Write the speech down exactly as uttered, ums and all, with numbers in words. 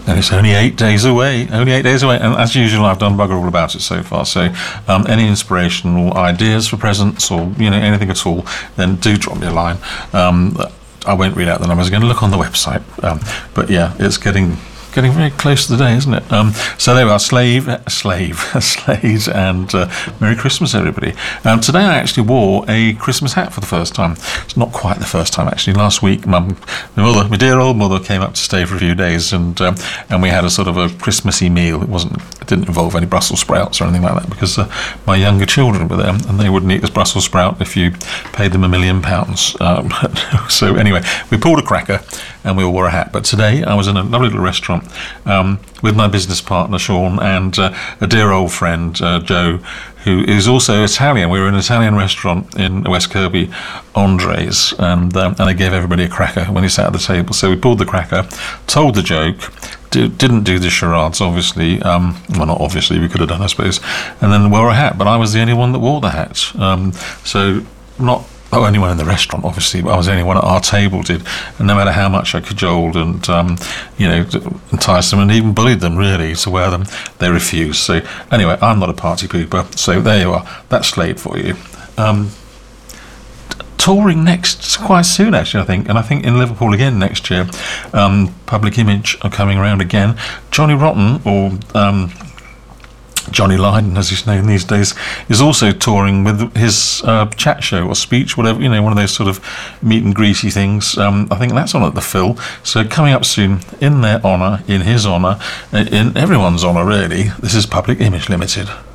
And it's only eight days away, only eight days away. And as usual, I've done bugger all about it so far. So um, any inspirational ideas for presents or, you know, anything at all, then do drop me a line. Um, I won't read out the numbers. I'm going to look on the website. Um, but yeah, it's getting... Getting very close to the day, isn't it? Um, so there we are, slave, slave, sleighs, and uh, Merry Christmas, everybody. Um, today I actually wore a Christmas hat for the first time. It's not quite the first time, actually. Last week, Mum, my mother, my dear old mother, came up to stay for a few days, and um, and we had a sort of a Christmassy meal. It wasn't, it didn't involve any Brussels sprouts or anything like that, because uh, my younger children were there, and they wouldn't eat this Brussels sprout if you paid them a million pounds. Um, so anyway, we pulled a cracker, and we all wore a hat. But today I was in a lovely little restaurant Um, with my business partner Sean and uh, a dear old friend uh, Joe, who is also Italian. We were in an Italian restaurant in West Kirby, Andres, and um, and they gave everybody a cracker when he sat at the table. So we pulled the cracker, told the joke, do, didn't do the charades, obviously. Um, well, not obviously, we could have done, I suppose, and then wore a hat. But I was the only one that wore the hat. Um, so not. Oh, anyone in the restaurant, obviously, but I was the only one at our table did. And no matter how much I cajoled and, um, you know, enticed them and even bullied them, really, to wear them, they refused. So, anyway, I'm not a party pooper. So, there you are. That's Slade for you. Um, touring next, quite soon, actually, I think. And I think in Liverpool again next year. Um, Public Image are coming around again. Johnny Rotten, or... Um, Johnny Lydon, as he's known these days, is also touring with his uh, chat show or speech, whatever, you know, one of those sort of meet and greety things. Um, I think that's on at the Phil. So coming up soon, in their honour, in his honour, in everyone's honour, really, this is Public Image Limited.